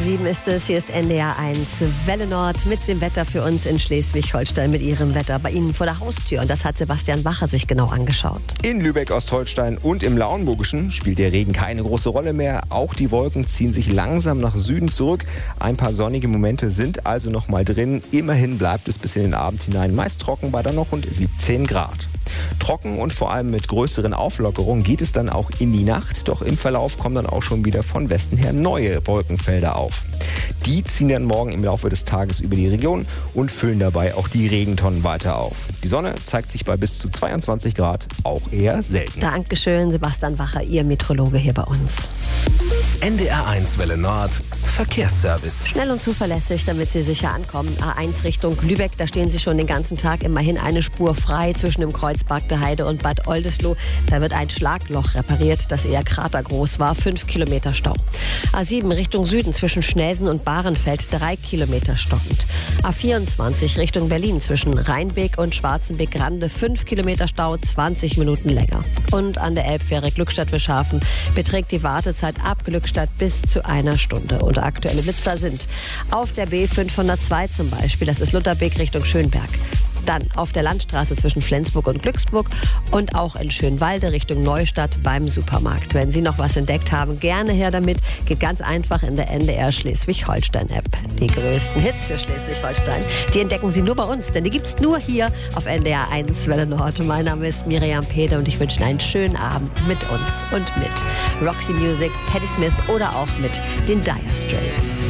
7 ist es. Hier ist NDR 1 Welle Nord mit dem Wetter für uns in Schleswig-Holstein, mit Ihrem Wetter bei Ihnen vor der Haustür. Und das hat Sebastian Wacher sich genau angeschaut. In Lübeck-Ostholstein und im Lauenburgischen spielt der Regen keine große Rolle mehr. Auch die Wolken ziehen sich langsam nach Süden zurück. Ein paar sonnige Momente sind also noch mal drin. Immerhin bleibt es bis in den Abend hinein meist trocken bei dann noch rund 17 Grad. Trocken und vor allem mit größeren Auflockerungen geht es dann auch in die Nacht. Doch im Verlauf kommen dann auch schon wieder von Westen her neue Wolkenfelder auf. Die ziehen dann morgen im Laufe des Tages über die Region und füllen dabei auch die Regentonnen weiter auf. Die Sonne zeigt sich bei bis zu 22 Grad auch eher selten. Dankeschön, Sebastian Wacher, Ihr Meteorologe hier bei uns. NDR 1 Welle Nord Verkehrsservice. Schnell und zuverlässig, damit Sie sicher ankommen. A1 Richtung Lübeck, da stehen Sie schon den ganzen Tag immerhin eine Spur frei zwischen dem Kreuzberg der Heide und Bad Oldesloe. Da wird ein Schlagloch repariert, das eher kratergroß war. 5 Kilometer Stau. A7 Richtung Süden zwischen Schnelsen und Bahrenfeld 3 Kilometer stockend. A24 Richtung Berlin zwischen Rheinbeek und Schwarzenbeek-Grande 5 Kilometer Stau, 20 Minuten länger. Und an der Elbfähre Glückstadt-Wischhafen beträgt die Wartezeit ab Glückstadt bis zu einer Stunde. Und aktuelle Blitzer sind auf der B502 zum Beispiel, das ist Lutherbeek Richtung Schönberg. Dann auf der Landstraße zwischen Flensburg und Glücksburg und auch in Schönwalde Richtung Neustadt beim Supermarkt. Wenn Sie noch was entdeckt haben, gerne her damit. Geht ganz einfach in der NDR Schleswig-Holstein-App. Die größten Hits für Schleswig-Holstein, die entdecken Sie nur bei uns, denn die gibt's nur hier auf NDR 1 Welle Nord. Mein Name ist Miriam Pede und ich wünsche Ihnen einen schönen Abend mit uns und mit Roxy Music, Patti Smith oder auch mit den Dire Straits.